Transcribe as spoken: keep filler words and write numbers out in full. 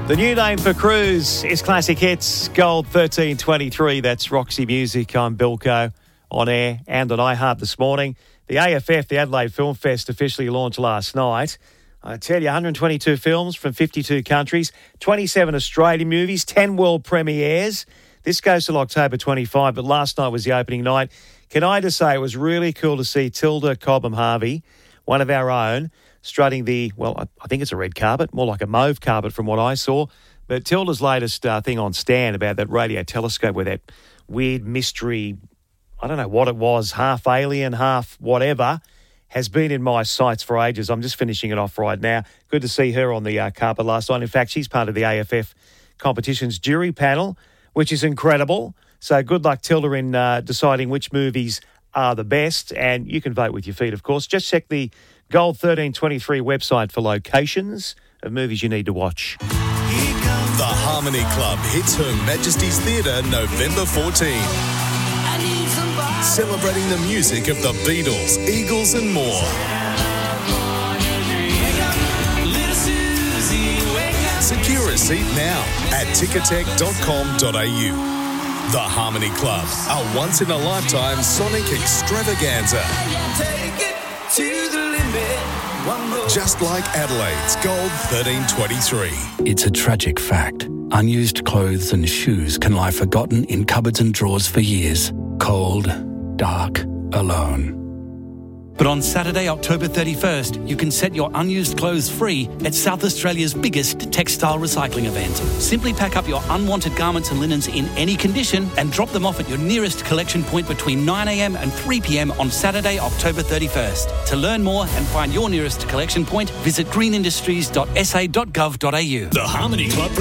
The new name for Cruise is Classic Hits, Gold thirteen twenty-three. That's Roxy Music. I'm Bilko, on air and on iHeart this morning. The A F F, the Adelaide Film Fest, officially launched last night. I tell you, one hundred twenty-two films from fifty-two countries, twenty-seven Australian movies, ten world premieres. This goes till October twenty-fifth, but last night was the opening night. Can I just say it was really cool to see Tilda Cobham Harvey, one of our own, strutting the, well, I think it's a red carpet, more like a mauve carpet from what I saw. But Tilda's latest uh, thing on Stan about that radio telescope with that weird mystery, I don't know what it was, half alien, half whatever, has been in my sights for ages. I'm just finishing it off right now. Good to see her on the uh, carpet last night. In fact, she's part of the A F F competition's jury panel, which is incredible. So good luck, Tilda, in uh, deciding which movies are the best. And you can vote with your feet, of course. Just check the Gold thirteen twenty-three website for locations of movies you need to watch. The Harmony Club hits Her Majesty's Theatre November fourteenth. Celebrating the music of the Beatles, Eagles and more. Secure a seat now at ticketek dot com dot a u. The Harmony Club, a once-in-a-lifetime sonic extravaganza. Just like Adelaide's Gold thirteen twenty-three. It's a tragic fact. Unused clothes and shoes can lie forgotten in cupboards and drawers for years. Cold, dark, alone. But on Saturday, October thirty-first, you can set your unused clothes free at South Australia's biggest textile recycling event. Simply pack up your unwanted garments and linens in any condition and drop them off at your nearest collection point between nine a.m. and three p.m. on Saturday, October thirty-first. To learn more and find your nearest collection point, visit green industries dot s a dot gov dot a u. The Harmony Club